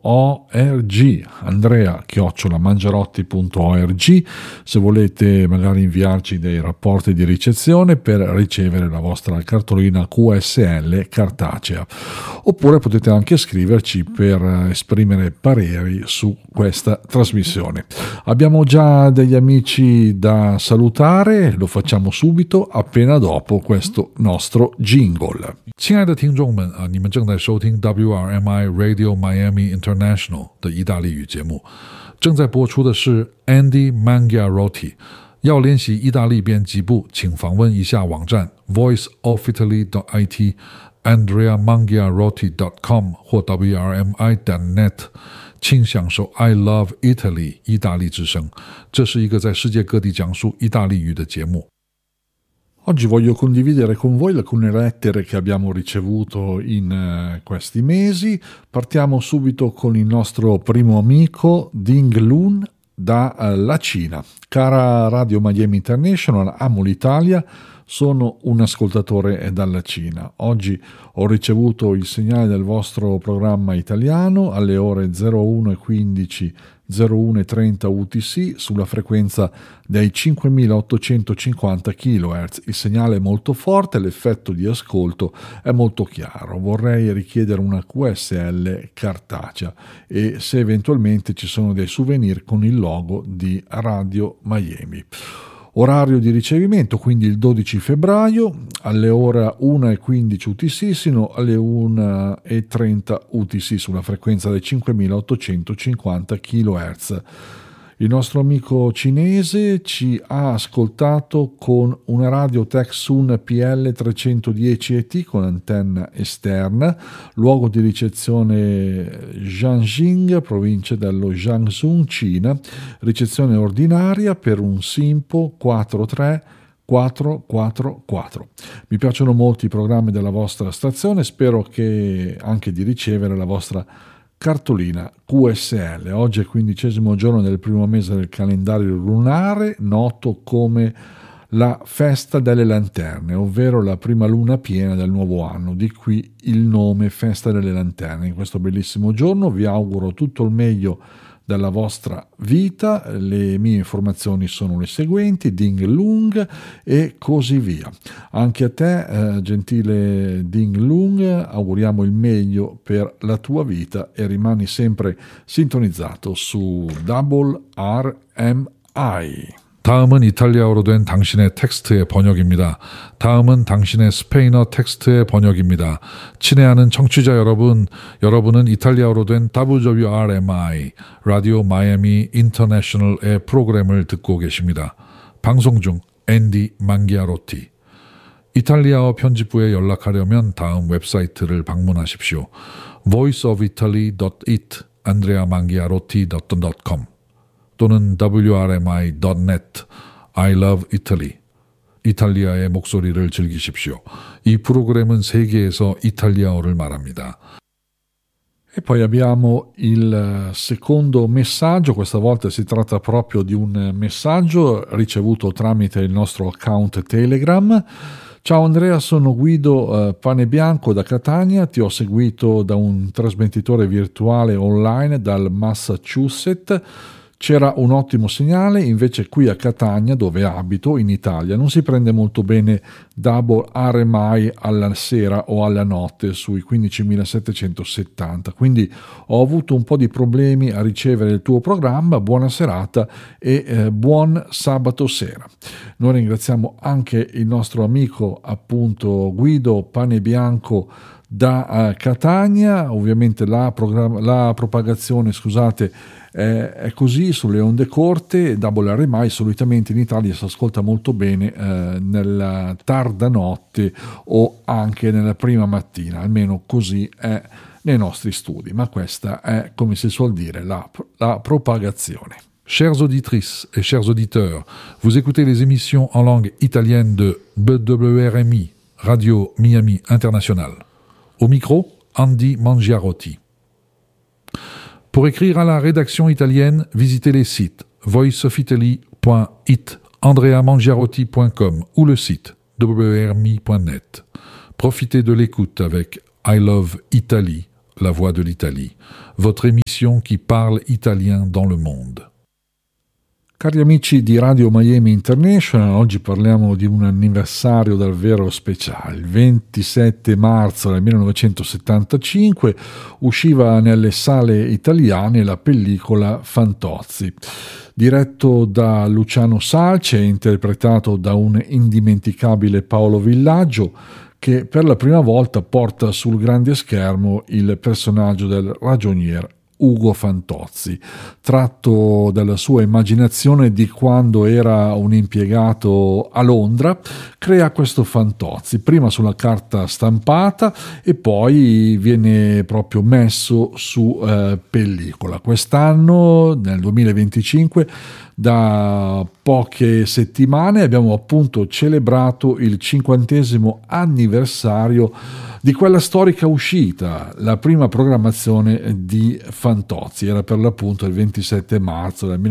andrea@mangiarotti.org, se volete magari inviarci dei rapporti di ricezione per ricevere la vostra cartolina QSL cartacea, oppure potete anche scriverci per esprimere pareri su questa trasmissione. Abbiamo già degli amici da salutare, lo facciamo subito appena dopo questo nostro jingle. 亲爱的听众们你们正在收听 WRMI Radio Miami International 的意大利语节目，正在播出的是 Andy Mangiarotti。要练习意大利编辑部，请访问一下网站 voiceofitaly.it andreamangiarotti.com 或 wrmi.net， 请享受 I Love Italy 意大利之声。这是一个在世界各地讲述意大利语的节目。Oggi voglio condividere con voi alcune lettere che abbiamo ricevuto in questi mesi. Partiamo subito con il nostro primo amico Ding Lun dalla Cina. Cara Radio Miami International, amo l'Italia, sono un ascoltatore dalla Cina. Oggi ho ricevuto il segnale del vostro programma italiano alle ore 01:15 01:30 UTC sulla frequenza dei 5850 kHz. Il segnale è molto forte, l'effetto di ascolto è molto chiaro. Vorrei richiedere una QSL cartacea e se eventualmente ci sono dei souvenir con il logo di Radio Miami. Orario di ricevimento quindi il 12 febbraio alle ore 1:15 UTC sino alle 1:30 UTC sulla frequenza dei 5850 kHz. Il nostro amico cinese ci ha ascoltato con una radio Tecsun PL310ET con antenna esterna, luogo di ricezione Jiangxing, provincia dello Jiangsu, Cina, ricezione ordinaria per un SINPO 43444. Mi piacciono molto i programmi della vostra stazione, spero che anche di ricevere la vostra cartolina QSL. Oggi è il 15° giorno del primo mese del calendario lunare, noto come la festa delle lanterne, ovvero la prima luna piena del nuovo anno, di qui il nome Festa delle Lanterne. In questo bellissimo giorno vi auguro tutto il meglio dalla vostra vita. Le mie informazioni sono le seguenti: Ding Lung e così via. Anche a te, gentile Ding Lung, auguriamo il meglio per la tua vita e rimani sempre sintonizzato su WRMI. 다음은 이탈리아어로 된 당신의 텍스트의 번역입니다. 다음은 당신의 스페인어 텍스트의 번역입니다. 친애하는 청취자 여러분, 여러분은 이탈리아어로 된 WRMI, 라디오 마이애미 인터내셔널의 프로그램을 듣고 계십니다. 방송 중 앤디 망기아로티. 이탈리아어 편집부에 연락하려면 다음 웹사이트를 방문하십시오. voiceofitaly.it andreamangiarotti.com 또는 wrmi.net I Love Italy 이탈리아의 목소리를 즐기십시오. 이 프로그램은 세계에서 이탈리아어를 말합니다. E poi abbiamo il secondo messaggio, questa volta si tratta proprio di un messaggio ricevuto tramite il nostro account Telegram. Ciao Andrea, sono Guido Panebianco da Catania, ti ho seguito da un trasmettitore virtuale online dal Massachusetts. C'era un ottimo segnale, invece qui a Catania, dove abito, in Italia, non si prende molto bene WRMI alla sera o alla notte sui 15.770, quindi ho avuto un po' di problemi a ricevere il tuo programma. Buona serata e buon sabato sera. Noi ringraziamo anche il nostro amico appunto Guido Panebianco da Catania. Ovviamente la propagazione, è così sulle onde corte. WRMI solitamente in Italia si ascolta molto bene nella tarda notte o anche nella prima mattina, almeno così è nei nostri studi, ma questa è, come si suol dire, la propagazione. Chères auditrices et chers auditeurs, vous écoutez les émissions en langue italienne de WRMI, Radio Miami International. Au micro, Andy Mangiarotti. Pour écrire à la rédaction italienne, visitez les sites voiceofitaly.it, andreamangiarotti.com ou le site wrmi.net. Profitez de l'écoute avec I Love Italy La Voix de l'Italie, votre émission qui parle italien dans le monde. Cari amici di Radio Miami International, oggi parliamo di un anniversario davvero speciale. Il 27 marzo del 1975 usciva nelle sale italiane la pellicola Fantozzi. Diretto da Luciano Salce e interpretato da un indimenticabile Paolo Villaggio, che per la prima volta porta sul grande schermo il personaggio del ragionier Ugo Fantozzi, tratto dalla sua immaginazione di quando era un impiegato a Londra. Crea questo Fantozzi, prima sulla carta stampata e poi viene proprio messo su pellicola. Quest'anno, nel 2025, da poche settimane abbiamo appunto celebrato il 50° anniversario di quella storica uscita. La prima programmazione di Fantozzi era per l'appunto il 27 marzo del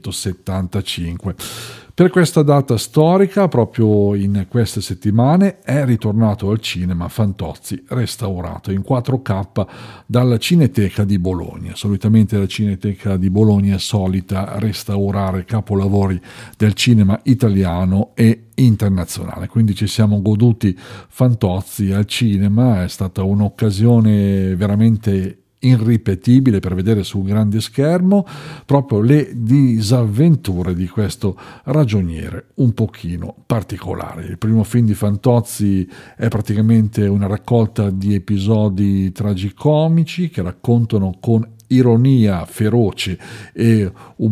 1975. Per questa data storica, proprio in queste settimane, è ritornato al cinema Fantozzi restaurato in 4K dalla Cineteca di Bologna. Solitamente la Cineteca di Bologna è solita restaurare capolavori del cinema italiano e internazionale, quindi ci siamo goduti Fantozzi al cinema. È stata un'occasione veramente irripetibile per vedere sul grande schermo proprio le disavventure di questo ragioniere un pochino particolare. Il primo film di Fantozzi è praticamente una raccolta di episodi tragicomici che raccontano con ironia feroce e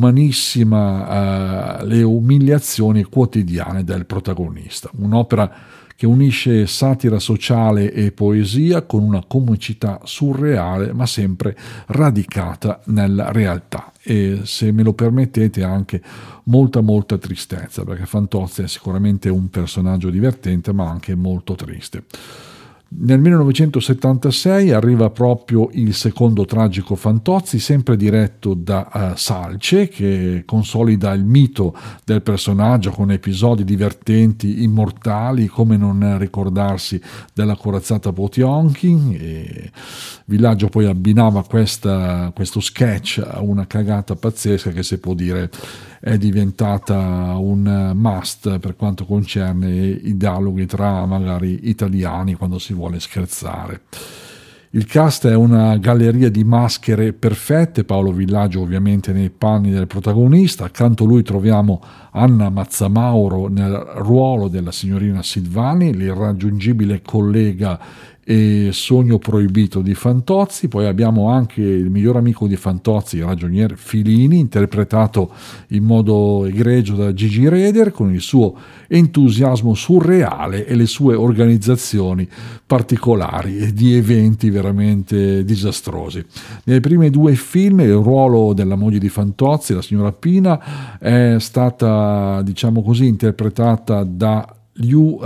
umanissima le umiliazioni quotidiane del protagonista. Un'opera che unisce satira sociale e poesia con una comicità surreale ma sempre radicata nella realtà, e se me lo permettete anche molta tristezza, perché Fantozzi è sicuramente un personaggio divertente ma anche molto triste. Nel 1976 arriva proprio il secondo tragico Fantozzi, sempre diretto da Salce, che consolida il mito del personaggio con episodi divertenti, immortali, come non ricordarsi della corazzata Potionkin. E Villaggio poi abbinava questo sketch a una cagata pazzesca che, si può dire, è diventata un must per quanto concerne i dialoghi tra magari italiani quando si vuole scherzare. Il cast è una galleria di maschere perfette. Paolo Villaggio ovviamente nei panni del protagonista, accanto a lui troviamo Anna Mazzamauro nel ruolo della signorina Silvani, l'irraggiungibile collega e sogno proibito di Fantozzi. Poi abbiamo anche il miglior amico di Fantozzi, il ragionier Filini, interpretato in modo egregio da Gigi Reder, con il suo entusiasmo surreale e le sue organizzazioni particolari di eventi veramente disastrosi. Nei primi due film il ruolo della moglie di Fantozzi, la signora Pina, è stata, diciamo così, interpretata da Liu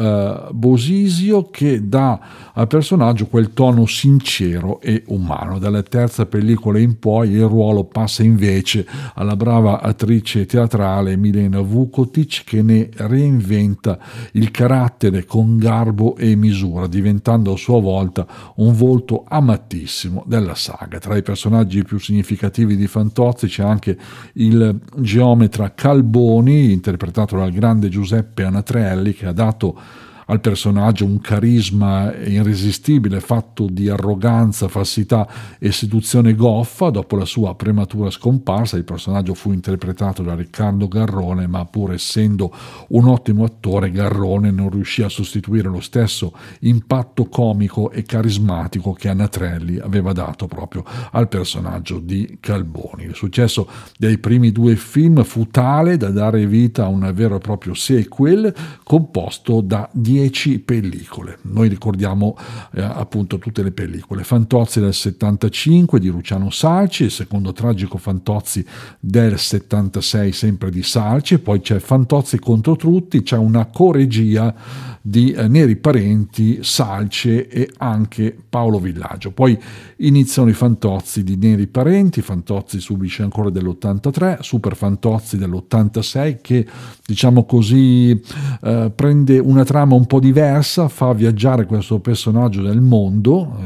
Bosisio, che dà al personaggio quel tono sincero e umano. Dalla terza pellicola in poi il ruolo passa invece alla brava attrice teatrale Milena Vukotic, che ne reinventa il carattere con garbo e misura, diventando a sua volta un volto amatissimo della saga. Tra i personaggi più significativi di Fantozzi c'è anche il geometra Calboni, interpretato dal grande Giuseppe Anatrelli, che ha dato al personaggio un carisma irresistibile, fatto di arroganza, falsità e seduzione goffa. Dopo la sua prematura scomparsa, il personaggio fu interpretato da Riccardo Garrone, ma pur essendo un ottimo attore, Garrone non riuscì a sostituire lo stesso impatto comico e carismatico che Anatrelli aveva dato proprio al personaggio di Calboni. Il successo dei primi due film fu tale da dare vita a un vero e proprio sequel composto da 10 pellicole. Noi ricordiamo appunto tutte le pellicole. Fantozzi del 75 di Luciano Salci, il secondo tragico Fantozzi del 76 sempre di Salci, poi c'è Fantozzi contro tutti, c'è una coregia di Neri Parenti, Salce e anche Paolo Villaggio. Poi iniziano i Fantozzi di Neri Parenti. Fantozzi subisce ancora dell'83, Super Fantozzi dell'86, che diciamo così prende una trama un po' diversa, fa viaggiare questo personaggio nel mondo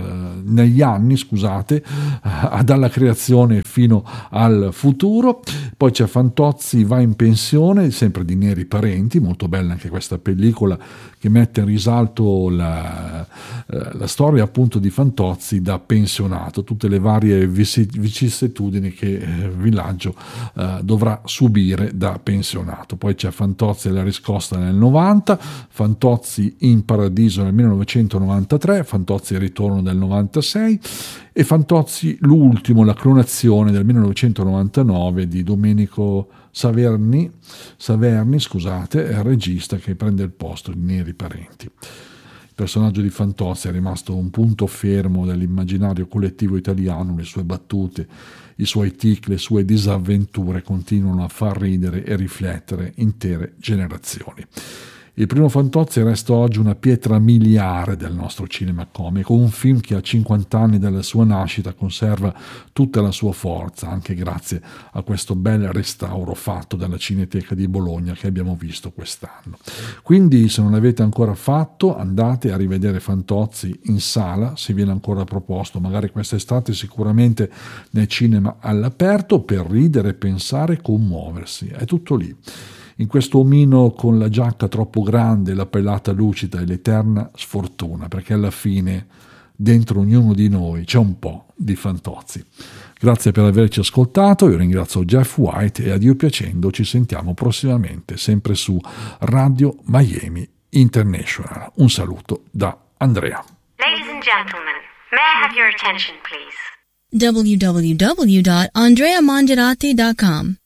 negli anni, dalla creazione fino al futuro. Poi c'è Fantozzi va in pensione, sempre di Neri Parenti, molto bella anche questa pellicola che mette in risalto la storia appunto di Fantozzi da pensionato, tutte le varie vicissitudini che il villaggio dovrà subire da pensionato. Poi c'è Fantozzi e la riscossa nel 90, Fantozzi in paradiso nel 1993, Fantozzi il ritorno del 96 e Fantozzi l'ultimo, la clonazione del 1999 di Domenico Saverni, è il regista che prende il posto di Neri Parenti. Il personaggio di Fantozzi è rimasto un punto fermo dell'immaginario collettivo italiano, le sue battute, i suoi tic, le sue disavventure continuano a far ridere e riflettere intere generazioni. Il primo Fantozzi resta oggi una pietra miliare del nostro cinema comico, un film che a 50 anni dalla sua nascita conserva tutta la sua forza, anche grazie a questo bel restauro fatto dalla Cineteca di Bologna che abbiamo visto quest'anno. Quindi, se non l'avete ancora fatto, andate a rivedere Fantozzi in sala, se viene ancora proposto, magari quest'estate, sicuramente nel cinema all'aperto, per ridere, pensare e commuoversi. È tutto lì. In questo omino con la giacca troppo grande, la pelata lucida e l'eterna sfortuna, perché alla fine dentro ognuno di noi c'è un po' di Fantozzi. Grazie per averci ascoltato, io ringrazio Jeff White e a Dio piacendo ci sentiamo prossimamente sempre su Radio Miami International. Un saluto da Andrea. Ladies and gentlemen, may I have your attention please? www.andreamongerati.com